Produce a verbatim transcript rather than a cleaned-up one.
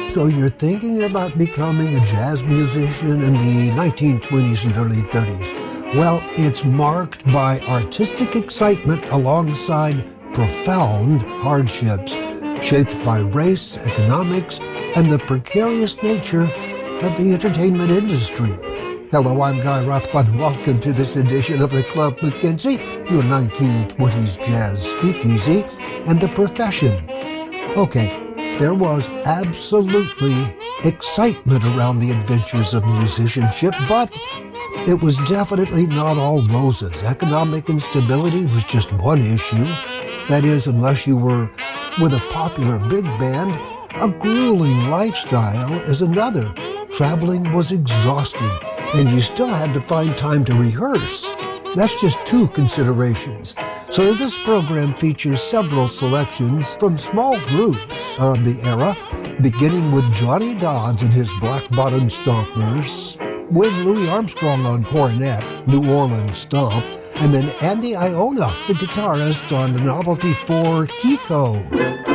So you're thinking about becoming a jazz musician in the nineteen twenties and early thirties. Well, it's marked by artistic excitement alongside profound hardships, shaped by race, economics, and the precarious nature of the entertainment industry. Hello, I'm Guy Rothbard. Welcome to this edition of the Club McKenzie, your nineteen twenties jazz speakeasy, and the profession. Okay. There was absolutely excitement around the adventures of musicianship, but it was definitely not all roses. Economic instability was just one issue. That is, unless you were with a popular big band, a grueling lifestyle is another. Traveling was exhausting, and you still had to find time to rehearse. That's just two considerations. So this program features several selections from small groups of the era, beginning with Johnny Dodds and his Black Bottom Stompers, with Louis Armstrong on cornet, New Orleans Stomp, and then Andy Iona, the guitarist on the Novelty four Kiko.